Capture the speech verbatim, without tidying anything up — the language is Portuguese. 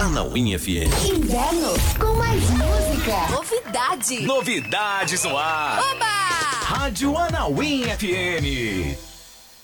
Anauim F M. Inverno com mais música. Novidade. Novidades no ar. Oba! Rádio Anauim F M.